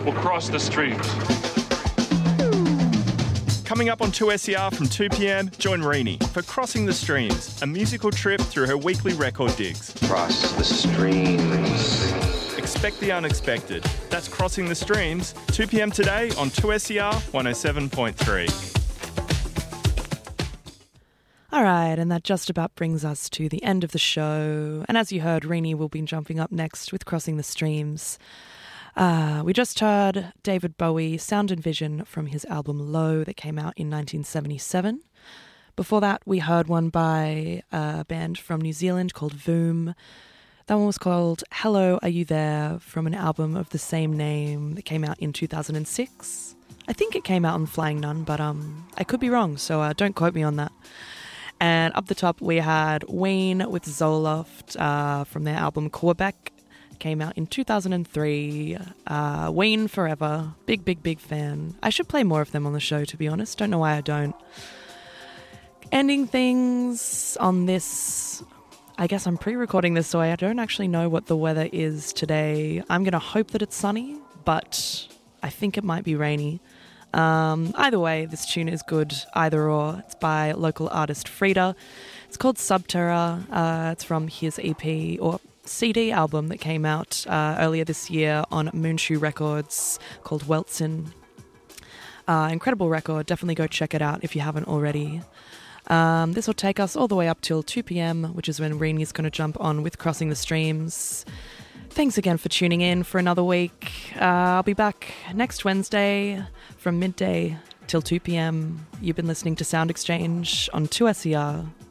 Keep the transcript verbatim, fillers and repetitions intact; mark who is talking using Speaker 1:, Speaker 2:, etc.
Speaker 1: will cross the streams.
Speaker 2: Coming up on two S E R from two p.m, join Renee for Crossing the Streams, a musical trip through her weekly record digs.
Speaker 3: Cross the streams.
Speaker 2: Expect the unexpected. That's Crossing the Streams, two p.m. today on two S E R one oh seven point three.
Speaker 4: All right, and that just about brings us to the end of the show. And as you heard, Renee will be jumping up next with Crossing the Streams. Uh, we just heard David Bowie, Sound and Vision, from his album Low that came out in nineteen seventy-seven. Before that, we heard one by a band from New Zealand called Voom. That one was called Hello, Are You There, from an album of the same name that came out in two thousand six. I think it came out on Flying Nun, but um, I could be wrong, so uh, don't quote me on that. And up the top, we had Ween with Zoloft uh, from their album Quebec. Came out in two thousand three. Uh, Ween forever. Big, big, big fan. I should play more of them on the show, to be honest. Don't know why I don't. Ending things on this... I guess I'm pre-recording this, so I don't actually know what the weather is today. I'm going to hope that it's sunny, but I think it might be rainy. Um, either way, this tune is good, either or. It's by local artist Frida. It's called Subterra. Uh, it's from his E P, or C D album that came out uh, earlier this year on Moonshoe Records called Weltzen. Uh, incredible record. Definitely go check it out if you haven't already. Um, this will take us all the way up till two p.m, which is when Renee's going to jump on with Crossing the Streams. Thanks again for tuning in for another week. Uh, I'll be back next Wednesday from midday till two p.m. You've been listening to Sound Exchange on two S E R.